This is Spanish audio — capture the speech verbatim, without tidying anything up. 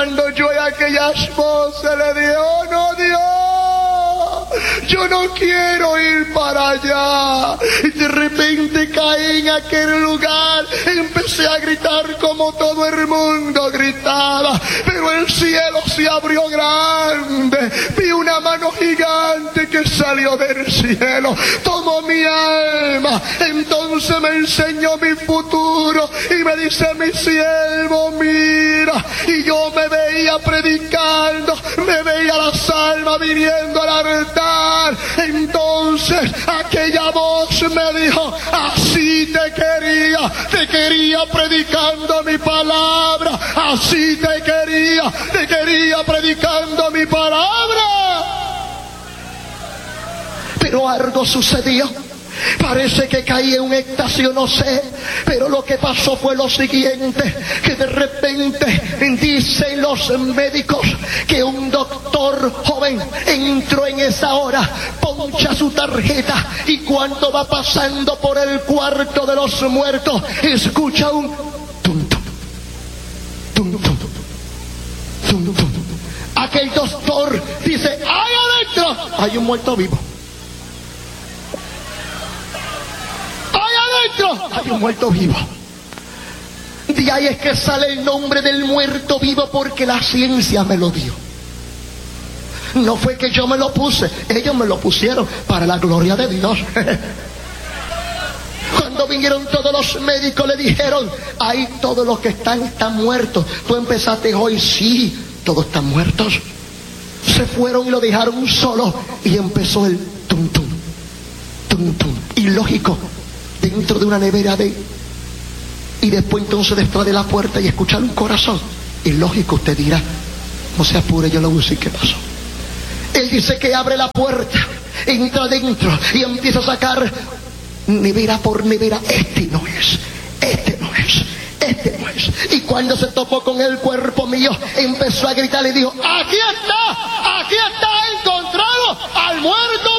cuando yo a aquellas voces le dije, oh no, Dios, yo no quiero ir para allá. Y de repente caí en aquel lugar, empecé a gritar como todo el mundo gritaba, pero el cielo se abrió grande, vi una mano gigante que salió del cielo, tomó mi alma, entonces me enseñó mi futuro y me dice, mi siervo, mira, y yo me veía predicando, me veía las almas viniendo al altar. Entonces aquella voz me dijo, así te quería, te quería predicando mi palabra, así te quería, te quería predicando mi palabra. Pero algo sucedió. Parece que caí en un éxtasis, no sé, pero lo que pasó fue lo siguiente, que de repente dicen los médicos que un doctor joven entró en esa hora, poncha su tarjeta y cuando va pasando por el cuarto de los muertos, escucha un tum tum, tum tum, tum tum. Aquel doctor dice, ¡ay, adentro! Hay un muerto vivo. Hay un muerto vivo. De ahí es que sale el nombre del muerto vivo, porque la ciencia me lo dio. No fue que yo me lo puse, ellos me lo pusieron para la gloria de Dios. Cuando vinieron todos los médicos le dijeron, ahí todos los que están están muertos. Tú empezaste hoy, sí, todos están muertos. Se fueron y lo dejaron solo y empezó el tum tum, tum tum. Y lógico, dentro de una nevera de... y después entonces detrás de la puerta y escuchar un corazón. Y lógico, usted dirá, no se apure, yo lo voy a decir qué pasó. Él dice que abre la puerta, entra adentro y empieza a sacar nevera por nevera. Este no es, este no es, este no es. Y cuando se topó con el cuerpo mío, empezó a gritar y dijo, aquí está, aquí está encontrado al muerto